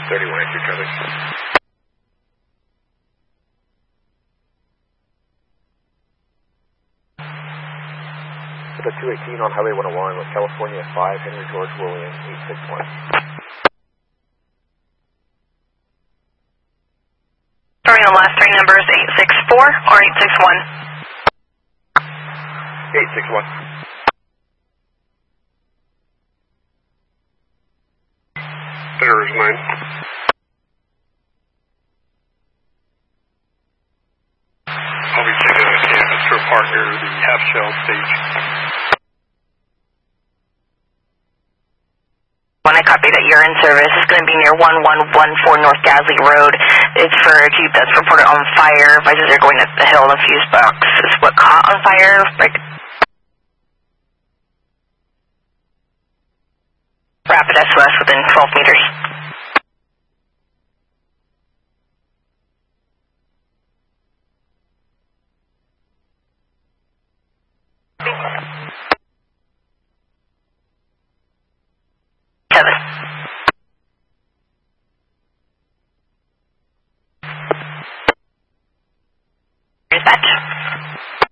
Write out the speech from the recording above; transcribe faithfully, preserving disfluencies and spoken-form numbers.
thirty-one, eight two Charlie. The two eighteen on Highway one oh one with California five, Henry George William, eight six one. Sorry, the last three numbers, eight six four or eight six one? eight six one. There is mine. I'll be taking a campus for a partner, the half shell stage. When I copy that you're in service, it's going to be near one one one four North Gasly Road. It's for a Jeep that's reported on fire. Advisors are going up the hill in a fuse box. Is what caught on fire? Right. Rapid S O S within twelve meters. Seven. Dispatch.